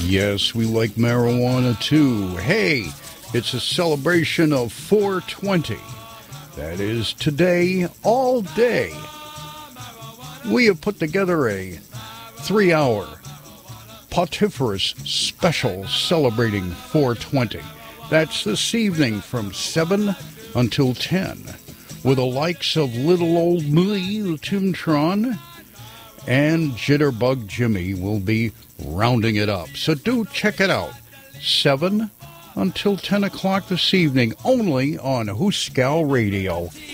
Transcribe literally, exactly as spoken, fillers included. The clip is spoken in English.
Yes, we like marijuana too. Hey, it's a celebration of four twenty. That is today, all day. We have put together a three-hour Potiphorous special celebrating four twenty. That's this evening from seven until ten, with the likes of Little Old Me, the Timtron, and Jitterbug Jimmy will be rounding it up. So do check it out. seven until ten o'clock this evening, only on Hooskow Radio.